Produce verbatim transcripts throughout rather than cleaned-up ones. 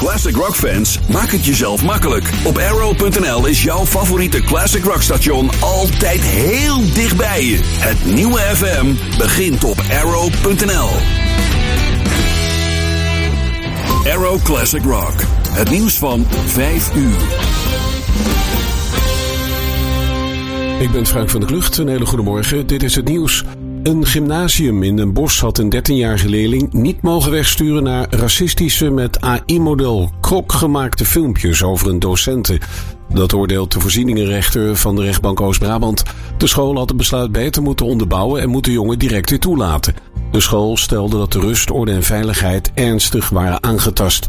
Classic Rock fans, maak het jezelf makkelijk. Op Arrow punt n l is jouw favoriete Classic Rock station altijd heel dichtbij je. Het nieuwe F M begint op Arrow punt n l. Arrow Classic Rock. Het nieuws van vijf uur. Ik ben Frank van der Klucht. Een hele goede morgen. Dit is het nieuws. Een gymnasium in Den Bosch had een dertienjarige leerling niet mogen wegsturen naar racistische met A I-model krok gemaakte filmpjes over een docente. Dat oordeelt de voorzieningenrechter van de rechtbank Oost-Brabant. De school had het besluit beter moeten onderbouwen en moet de jongen direct weer toelaten. De school stelde dat de rust, orde en veiligheid ernstig waren aangetast.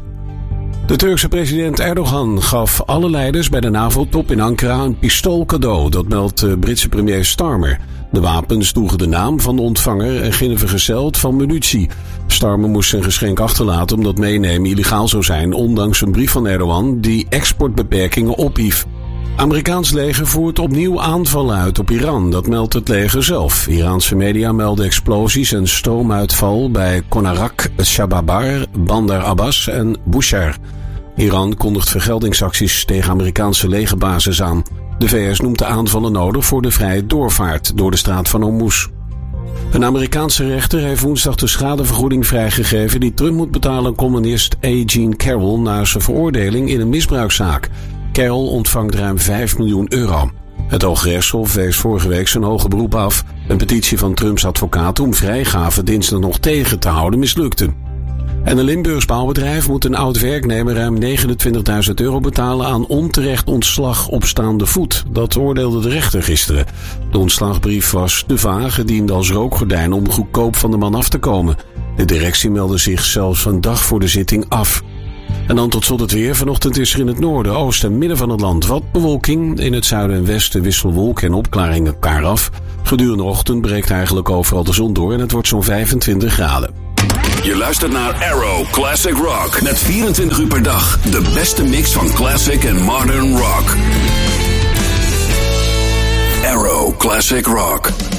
De Turkse president Erdogan gaf alle leiders bij de NAVO-top in Ankara een pistool cadeau. Dat meldt de Britse premier Starmer. De wapens droegen de naam van de ontvanger en gingen vergezeld van munitie. Starmer moest zijn geschenk achterlaten omdat meenemen illegaal zou zijn, ondanks een brief van Erdogan die exportbeperkingen ophief. Amerikaans leger voert opnieuw aanvallen uit op Iran, dat meldt het leger zelf. Iraanse media melden explosies en stroomuitval bij Konarak, Shababar, Bandar Abbas en Bushehr. Iran kondigt vergeldingsacties tegen Amerikaanse legerbases aan. De V S noemt de aanvallen nodig voor de vrije doorvaart door de straat van Hormuz. Een Amerikaanse rechter heeft woensdag de schadevergoeding vrijgegeven die Trump moet betalen aan columnist A. Jean Carroll na zijn veroordeling in een misbruikzaak. Carroll ontvangt ruim vijf miljoen euro. Het Hooggerechtshof wees vorige week zijn hoge beroep af. Een petitie van Trumps advocaat om vrijgave dinsdag nog tegen te houden mislukte. En een Limburgs bouwbedrijf moet een oud-werknemer ruim negenentwintigduizend euro betalen aan onterecht ontslag op staande voet. Dat oordeelde de rechter gisteren. De ontslagbrief was te vaag en diende als rookgordijn om goedkoop van de man af te komen. De directie meldde zich zelfs een dag voor de zitting af. En dan tot slot het weer. Vanochtend is er in het noorden, oosten en midden van het land wat bewolking. In het zuiden en westen wisselen wolken en opklaringen elkaar af. Gedurende de ochtend breekt eigenlijk overal de zon door en het wordt zo'n vijfentwintig graden. Je luistert naar Arrow Classic Rock. Met vierentwintig uur per dag de beste mix van classic en modern rock. Arrow Classic Rock.